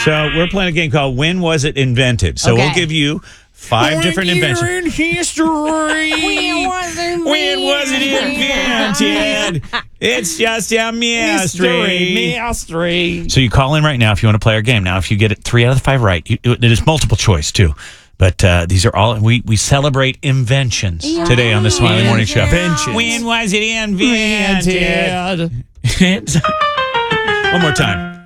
So we're playing a game called When Was It Invented? So we'll give you 5 different inventions. In history. When was it invented? It's just a mystery. So you call in right now if you want to play our game. Now, if you get it 3 out of the 5 right, it is multiple choice too. But these are all we celebrate inventions today on the Smiley Morning Show. Inventions. When was it invented? One more time.